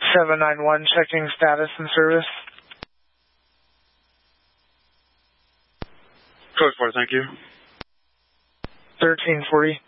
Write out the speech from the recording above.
791 checking status and service. Code 4, thank you. 1340.